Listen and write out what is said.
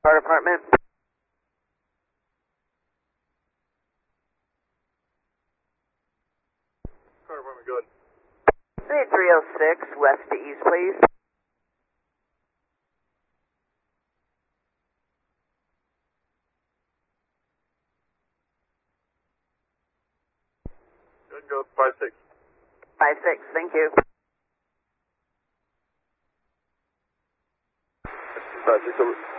Fire Department. Fire Department, good. I need 306 west to east, please. Good, go 56. 56, thank you. 56 over.